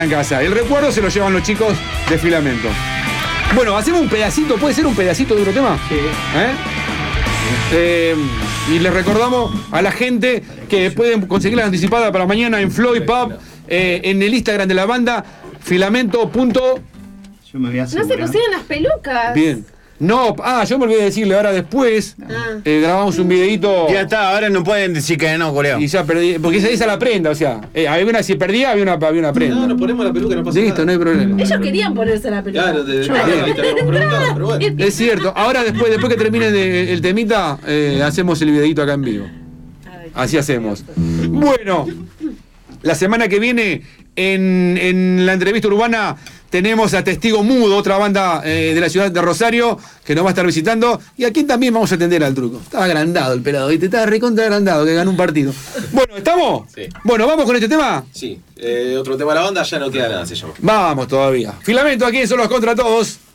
en casa. El recuerdo se lo llevan los chicos de Filamento. Bueno, hacemos un pedacito, ¿puede ser un pedacito de otro tema? Sí. Y les recordamos a la gente que pueden conseguir la anticipada para mañana en Floyd Pub, en el Instagram de la banda, filamento. Yo me voy a No se pusieron las pelucas. Bien. No, yo me olvidé de decirle, ahora después grabamos un videito. Ya está, ahora no pueden decir que no, Coleo. Y ya perdí, porque esa la prenda, o sea, había una, si perdía había una prenda. No, nos ponemos la peluca, no pasa Listo, nada. no hay problema. Ellos querían ponerse la peluca. Claro, te habíamos preguntado, pero bueno. Es cierto, ahora después que termine el temita, hacemos el videito acá en vivo. Así hacemos. Bueno, la semana que viene en la entrevista urbana tenemos a Testigo Mudo, otra banda de la ciudad de Rosario, que nos va a estar visitando. Y aquí también vamos a atender al truco. Estaba agrandado el pelado, ¿viste? Estaba recontra agrandado, que ganó un partido. Bueno, ¿estamos? Sí. Bueno, ¿vamos con este tema? Sí, otro tema de la banda, ya no queda nada, se llama. Vamos todavía. Filamento aquí en Solos contra Todos.